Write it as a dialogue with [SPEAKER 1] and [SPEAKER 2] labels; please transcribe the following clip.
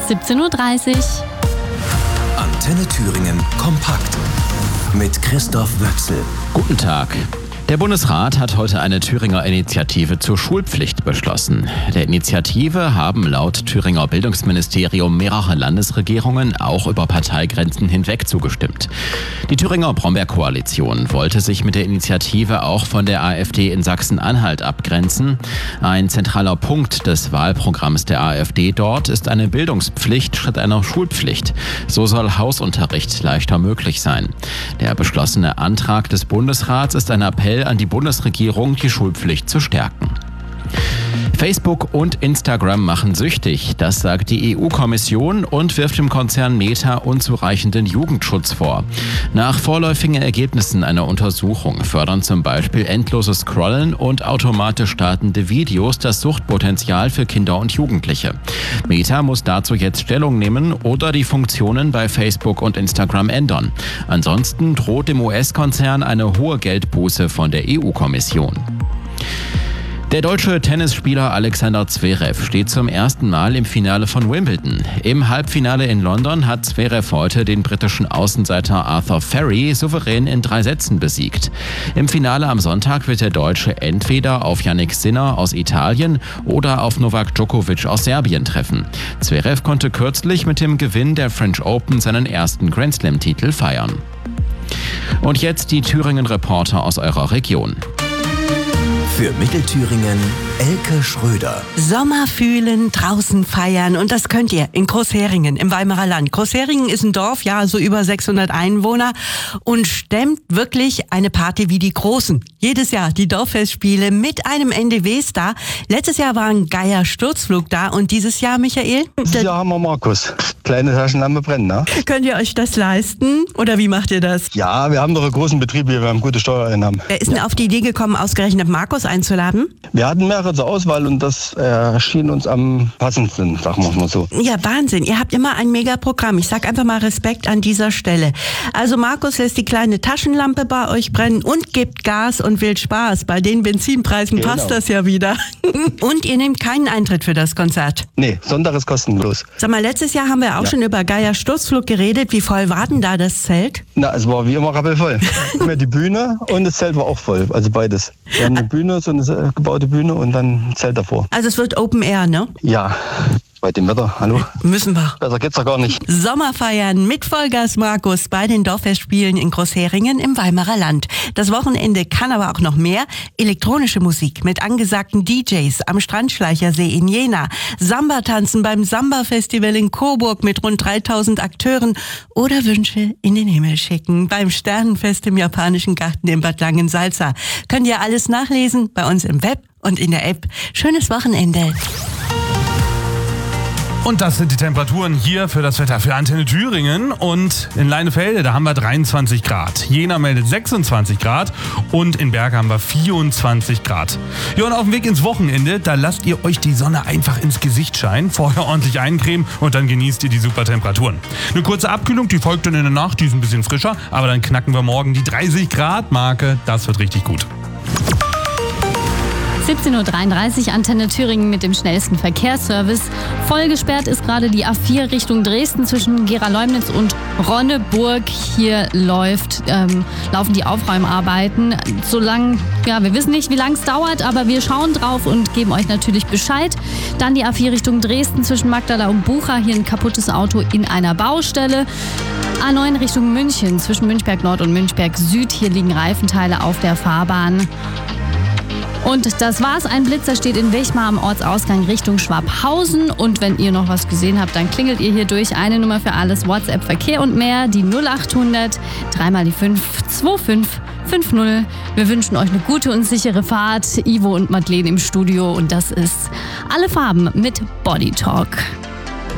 [SPEAKER 1] 17:30 Uhr.
[SPEAKER 2] Antenne Thüringen kompakt mit Christoph Wöchsel.
[SPEAKER 3] Guten Tag. Der Bundesrat hat heute eine Thüringer Initiative zur Schulpflicht beschlossen. Der Initiative haben laut Thüringer Bildungsministerium mehrere Landesregierungen auch über Parteigrenzen hinweg zugestimmt. Die Thüringer Brombeerkoalition wollte sich mit der Initiative auch von der AfD in Sachsen-Anhalt abgrenzen. Ein zentraler Punkt des Wahlprogramms der AfD dort ist eine Bildungspflicht statt einer Schulpflicht. So soll Hausunterricht leichter möglich sein. Der beschlossene Antrag des Bundesrats ist ein Appell an die Bundesregierung, die Schulpflicht zu stärken. Facebook und Instagram machen süchtig, das sagt die EU-Kommission und wirft dem Konzern Meta unzureichenden Jugendschutz vor. Nach vorläufigen Ergebnissen einer Untersuchung fördern zum Beispiel endloses Scrollen und automatisch startende Videos das Suchtpotenzial für Kinder und Jugendliche. Meta muss dazu jetzt Stellung nehmen oder die Funktionen bei Facebook und Instagram ändern. Ansonsten droht dem US-Konzern eine hohe Geldbuße von der EU-Kommission. Der deutsche Tennisspieler Alexander Zverev steht zum ersten Mal im Finale von Wimbledon. Im Halbfinale in London hat Zverev heute den britischen Außenseiter Arthur Ferry souverän in 3 Sätzen besiegt. Im Finale am Sonntag wird der Deutsche entweder auf Jannik Sinner aus Italien oder auf Novak Djokovic aus Serbien treffen. Zverev konnte kürzlich mit dem Gewinn der French Open seinen ersten Grand-Slam-Titel feiern. Und jetzt die Thüringen-Reporter aus eurer Region.
[SPEAKER 2] Für Mittelthüringen Elke Schröder.
[SPEAKER 4] Sommer fühlen, draußen feiern und das könnt ihr in Großheringen im Weimarer Land. Großheringen ist ein Dorf, ja, so über 600 Einwohner und stemmt wirklich eine Party wie die Großen. Jedes Jahr die Dorffestspiele mit einem NDW-Star. Letztes Jahr war ein geiler Sturzflug da und dieses Jahr, Michael?
[SPEAKER 5] Dieses Jahr haben wir Markus. Kleine Taschenlampe brennen, ne?
[SPEAKER 4] Könnt ihr euch das leisten oder wie macht ihr das?
[SPEAKER 5] Ja, wir haben doch einen großen Betrieb hier, wir haben gute Steuereinnahmen.
[SPEAKER 4] Wer ist denn auf die Idee gekommen, ausgerechnet Markus einzuladen?
[SPEAKER 5] Wir hatten mehrere zur Auswahl und das schien uns am passendsten, sagen wir mal so.
[SPEAKER 4] Ja, Wahnsinn. Ihr habt immer ein Mega-Programm. Ich sag einfach mal Respekt an dieser Stelle. Also Markus lässt die kleine Taschenlampe bei euch brennen und gibt Gas und will Spaß. Bei den Benzinpreisen passt das ja wieder. Und ihr nehmt keinen Eintritt für das Konzert?
[SPEAKER 5] Nee, Sonntag ist kostenlos.
[SPEAKER 4] Sag mal, letztes Jahr haben wir auch schon über Geier Sturzflug geredet. Wie voll war denn da das Zelt?
[SPEAKER 5] Na, es war wie immer rappelvoll. Immer die Bühne und das Zelt war auch voll, also beides. Wir haben eine Bühne, so eine gebaute Bühne und dann ein Zelt davor.
[SPEAKER 4] Also es wird Open Air, ne?
[SPEAKER 5] Ja, bei dem Wetter, hallo?
[SPEAKER 4] Müssen wir.
[SPEAKER 5] Besser geht's doch gar nicht.
[SPEAKER 4] Sommerfeiern mit Vollgas Markus bei den Dorffestspielen in Großheringen im Weimarer Land. Das Wochenende kann aber auch noch mehr. Elektronische Musik mit angesagten DJs am Strandschleichersee in Jena. Samba-Tanzen beim Samba-Festival in Coburg mit rund 3000 Akteuren. Oder Wünsche in den Himmel schicken beim Sternenfest im Japanischen Garten in Bad Langensalza. Könnt ihr alles nachlesen bei uns im Web und in der App. Schönes Wochenende.
[SPEAKER 6] Und das sind die Temperaturen hier für das Wetter für Antenne Thüringen. Und in Leinefelde, da haben wir 23 Grad. Jena meldet 26 Grad und in Berge haben wir 24 Grad. Ja, und auf dem Weg ins Wochenende, da lasst ihr euch die Sonne einfach ins Gesicht scheinen, vorher ordentlich eincremen und dann genießt ihr die super Temperaturen. Eine kurze Abkühlung, die folgt dann in der Nacht, die ist ein bisschen frischer, aber dann knacken wir morgen die 30 Grad Marke. Das wird richtig gut.
[SPEAKER 1] 17:33 Uhr, Antenne Thüringen mit dem schnellsten Verkehrsservice. Voll gesperrt ist gerade die A4 Richtung Dresden zwischen Gera-Leumnitz und Ronneburg. Hier laufen die Aufräumarbeiten. Wir wissen nicht, wie lange es dauert, aber wir schauen drauf und geben euch natürlich Bescheid. Dann die A4 Richtung Dresden zwischen Magdala und Bucha. Hier ein kaputtes Auto in einer Baustelle. A9 Richtung München zwischen Münchberg Nord und Münchberg Süd. Hier liegen Reifenteile auf der Fahrbahn. Und das war's. Ein Blitzer steht in Wichmar am Ortsausgang Richtung Schwabhausen. Und wenn ihr noch was gesehen habt, dann klingelt ihr hier durch. Eine Nummer für alles, WhatsApp, Verkehr und mehr. Die 0800 3 mal die 5 2550. Wir wünschen euch eine gute und sichere Fahrt. Ivo und Madeleine im Studio. Und das ist Alle Farben mit Body Talk.